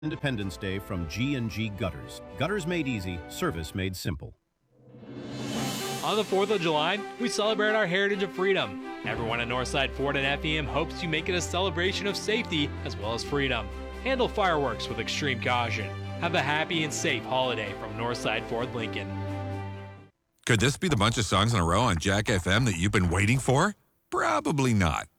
Independence Day from G&G Gutters. Gutters made easy, service made simple. On the 4th of July, we celebrate our heritage of freedom. Everyone at Northside Ford and FEM hopes you make it a celebration of safety as well as freedom. Handle fireworks with extreme caution. Have a happy and safe holiday from Northside Ford Lincoln. Could this be the bunch of songs in a row on Jack FM that you've been waiting for? Probably not.